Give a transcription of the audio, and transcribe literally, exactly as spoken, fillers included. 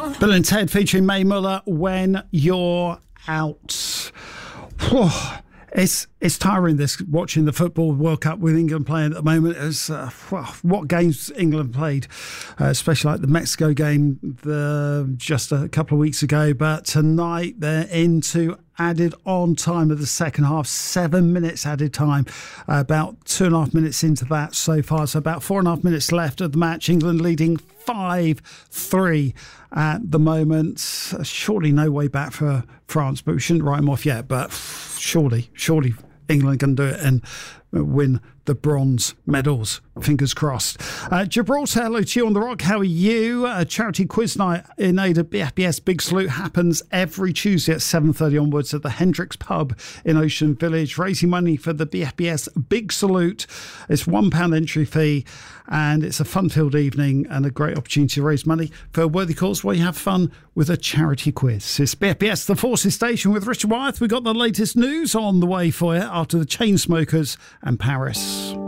Bill and Ted featuring Mae Muller, When You're Out. Whew. It's it's tiring, this watching the Football World Cup with England playing at the moment. As uh, well, what games England played, uh, especially like the Mexico game the, just a couple of weeks ago. But tonight they're into added on time of the second half, seven minutes added time, uh, about two and a half minutes into that so far. So about four and a half minutes left of the match. England leading five three at the moment. Surely no way back for France, but we shouldn't write them off yet. But surely, surely England can do it and win the bronze medals. Fingers crossed. Uh, Gibraltar, hello to you on the rock. How are you? A charity quiz night in aid of B F B S Big Salute happens every Tuesday at seven thirty onwards at the Hendricks Pub in Ocean Village, raising money for the B F B S Big Salute. It's one pound entry fee, and it's a fun-filled evening and a great opportunity to raise money for a worthy cause where you have fun with a charity quiz. It's B F B S The Forces Station with Richard Wyeth. We've got the latest news on the way for you after the Chainsmokers and Paris.